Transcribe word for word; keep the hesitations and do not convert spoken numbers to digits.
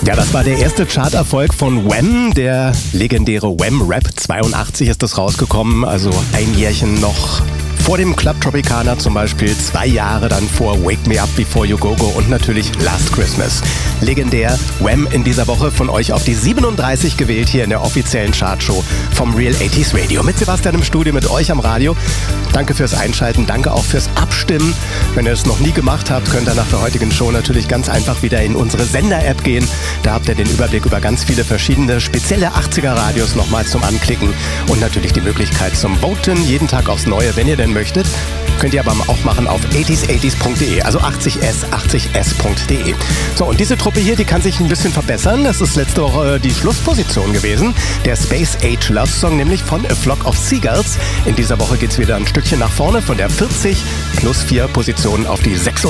Ja, das war der erste Charterfolg von Wham, der legendäre Wham Rap. zweiundachtzig ist das rausgekommen, also ein Jährchen noch vor dem Club Tropicana zum Beispiel, zwei Jahre dann vor Wake Me Up Before You Go Go und natürlich Last Christmas. Legendär, Wham in dieser Woche von euch auf die siebenunddreißig gewählt hier in der offiziellen Chartshow vom Real achtziger Radio. Mit Sebastian im Studio, mit euch am Radio. Danke fürs Einschalten, danke auch fürs Abstimmen. Wenn ihr es noch nie gemacht habt, könnt ihr nach der heutigen Show natürlich ganz einfach wieder in unsere Sender-App gehen. Da habt ihr den Überblick über ganz viele verschiedene spezielle achtziger-Radios nochmal zum Anklicken und natürlich die Möglichkeit zum Voten, jeden Tag aufs Neue, wenn ihr denn möchtet. Könnt ihr aber auch machen auf achtziger achtzig punkt de, also achtzig s, achtzig s punkt de. So, und diese Truppe hier, die kann sich ein bisschen verbessern. Das ist letzte Woche die Schlussposition gewesen. Der Space Age Love Song, nämlich von A Flock of Seagulls. In dieser Woche geht's wieder ein Stückchen nach vorne, von der vierzig plus vier Positionen auf die sechsunddreißig.